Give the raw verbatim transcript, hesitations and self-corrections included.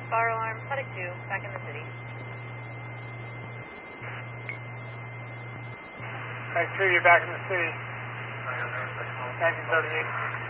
Fire alarm, Puttock two, back in the city. Puttock two, you're back in the city. nineteen thirty-eight.